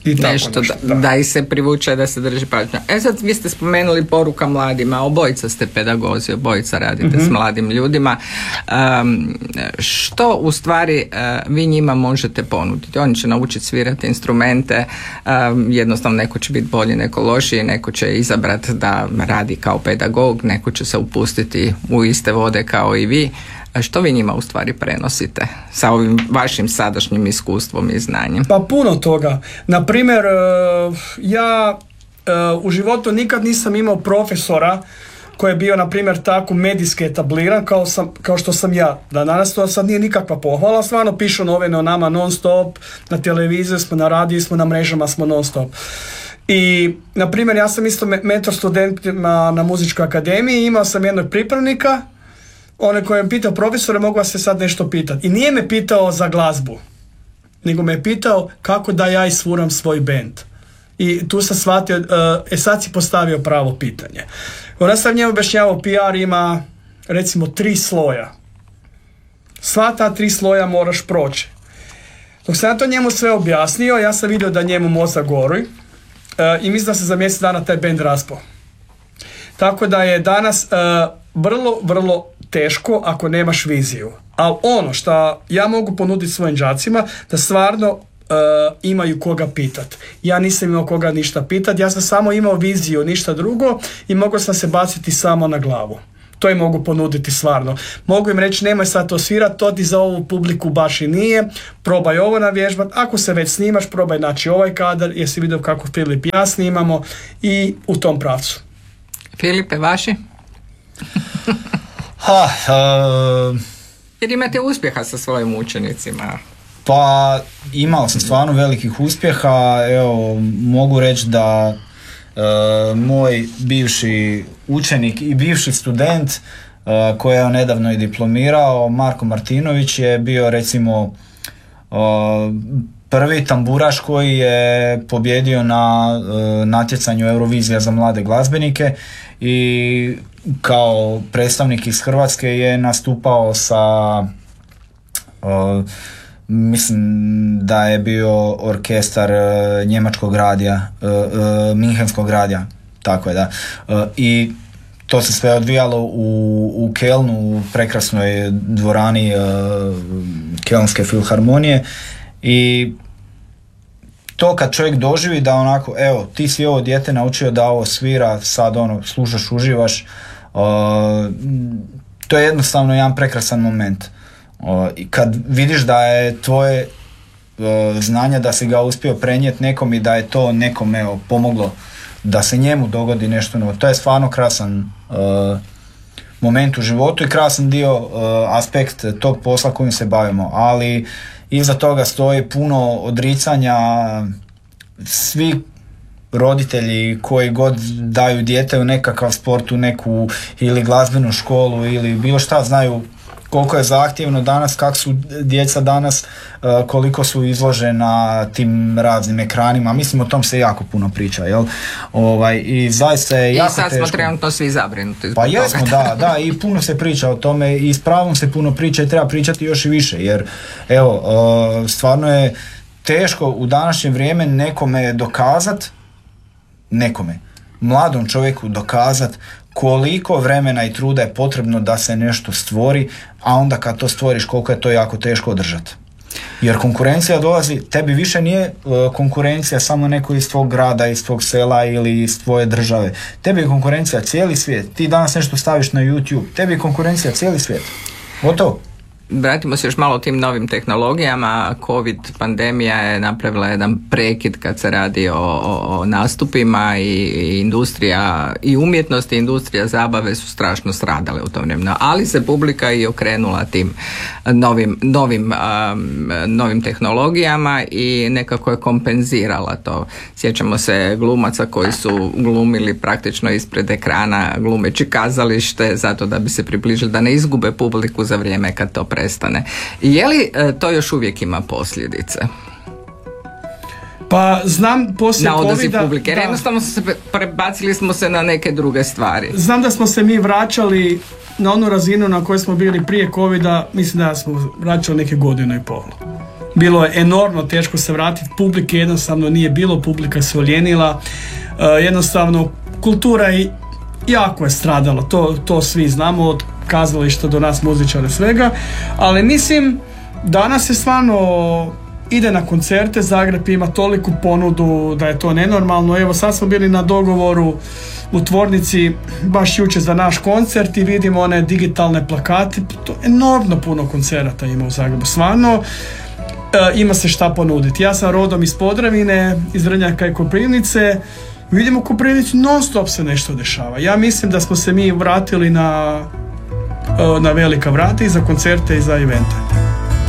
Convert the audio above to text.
nešto da ih se privuče, da se drži pažnja. Sad vi ste spomenuli poruka mladima, obojica ste pedagozi, obojica radite s mladim ljudima. Što u stvari vi njima možete ponuditi? Oni će naučiti svirati instrumente, jednostavno neko će biti bolji, neko lošiji, neko će izabrati da radi kao pedagog, neko će se upustiti u iste vode kao i vi. Što vi njima u stvari prenosite sa ovim vašim sadašnjim iskustvom i znanjem? Pa puno toga. Naprimjer, ja u životu nikad nisam imao profesora koji je bio, na primjer, tako medijski etabliran kao što sam ja. Danas to sad nije nikakva pohvala, stvarno pišu novine o nama non stop, na televiziji smo, na radiju smo, na mrežama smo non stop. I, na primjer, ja sam isto mentor studentima na muzičkoj akademiji, imao sam jednog pripravnika, onaj koji je pitao profesore, mogu vas se sad nešto pitati. I nije me pitao za glazbu, nego me je pitao kako da ja isfuram svoj bend. I tu sam shvatio, sad si postavio pravo pitanje. Onda sam njemu objašnjavao, PR ima recimo 3 sloja. Sva ta 3 sloja moraš proći. Dok sam ja to njemu sve objasnio, ja sam vidio da njemu mozak gori i mislim da se za mjesec dana taj bend raspao. Tako da je danas vrlo, vrlo teško ako nemaš viziju. Ali ono što ja mogu ponuditi svojim đacima, da stvarno imaju koga pitat. Ja nisam imao koga ništa pitat, ja sam samo imao viziju, ništa drugo, i mogao sam se baciti samo na glavu. To im mogu ponuditi stvarno. Mogu im reći, nemoj sad to svirat, to ti za ovu publiku baš i nije, probaj ovo navježbat, ako se već snimaš, probaj naći ovaj kadar, jesi vidio kako Filip i ja snimamo, i u tom pravcu. Filipe, vaši? Jer imate uspjeha sa svojim učenicima. Pa imao sam stvarno velikih uspjeha. Evo, mogu reći da moj bivši učenik i bivši student koji je nedavno i diplomirao, Marko Martinović, je bio recimo prvi tamburaš koji je pobjedio na natjecanju Eurovizija za mlade glazbenike i kao predstavnik iz Hrvatske je nastupao sa mislim da je bio orkestar njemačkog radija, minhenskog radija, tako je, da. I to se sve odvijalo u Kelnu, u prekrasnoj dvorani Kelnske filharmonije, i to kad čovjek doživi da onako, evo, ti si ovo dijete naučio da ovo svira, sad ono, slušaš, uživaš, to je jednostavno jedan prekrasan moment. I kad vidiš da je tvoje znanje, da si ga uspio prenijeti nekom i da je to nekom pomoglo da se njemu dogodi nešto novo, to je stvarno krasan moment u životu i krasan dio, aspekt tog posla kojim se bavimo, ali iza toga stoji puno odricanja. Svi roditelji koji god daju dijete u nekakav sport, u neku ili glazbenu školu ili bilo šta, znaju koliko je zahtjevno danas, kako su djeca danas, koliko su izložena tim raznim ekranima. Mislim, o tom se jako puno priča, jel? I zaista je jako teško. I sad smo trenutno svi zabrinuti. Pa jesmo, da, i puno se priča o tome i s pravom se puno priča i treba pričati još i više, jer evo, stvarno je teško u današnje vrijeme nekome, mladom čovjeku dokazat koliko vremena i truda je potrebno da se nešto stvori, a onda kad to stvoriš koliko je to jako teško održati. Jer konkurencija dolazi, tebi više nije konkurencija samo neko iz tvog grada, iz tvog sela ili iz tvoje države. Tebi je konkurencija cijeli svijet. Ti danas nešto staviš na YouTube, tebi je konkurencija cijeli svijet. Gotovo. Vratimo se još malo o tim novim tehnologijama. COVID pandemija je napravila jedan prekid kad se radi o nastupima, i industrija i umjetnost i industrija zabave su strašno stradale u tom vremenu, ali se publika i okrenula tim novim tehnologijama i nekako je kompenzirala to. Sjećamo se glumaca koji su glumili praktično ispred ekrana glumeći kazalište zato da bi se približili, da ne izgube publiku za vrijeme kad to prestane. Je li to još uvijek ima posljedice? Pa znam poslije na odaziv COVID-a, publike, jer jednostavno prebacili smo se na neke druge stvari. Znam da smo se mi vraćali na onu razinu na kojoj smo bili prije COVID-a, mislim da smo vraćali neke 1.5 godine. bilo je enormno teško se vratiti, publike jednostavno nije bilo, publika se oljenila, jednostavno kultura jako je stradala, to svi znamo, od kazališta do nas muzičara svega, ali mislim danas je stvarno ide na koncerte, Zagreb ima toliku ponudu da je to nenormalno. Evo sad smo bili na dogovoru u tvornici baš jučer za naš koncert i vidimo one digitalne plakate, to enormno puno koncerata ima u Zagrebu, stvarno ima se šta ponuditi. Ja sam rodom iz Podravine, iz Rnjaka i Koprivnice, vidimo u Koprivnici non stop se nešto dešava. Ja mislim da smo se mi vratili na velika vrata i za koncerte i za evente.